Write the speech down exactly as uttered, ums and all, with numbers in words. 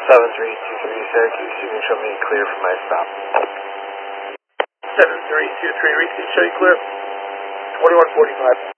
seven three two three Syracuse, you can show me clear for my stop. seven three two three, we can show you clear. twenty-one forty-five.